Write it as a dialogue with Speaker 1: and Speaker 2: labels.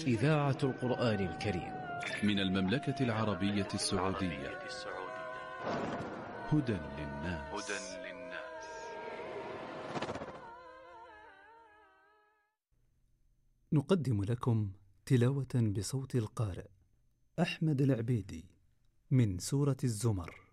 Speaker 1: إذاعة القرآن الكريم
Speaker 2: من المملكة العربية السعودية. هدى للناس.
Speaker 3: نقدم لكم تلاوة بصوت القارئ أحمد العبيدي من سورة الزمر.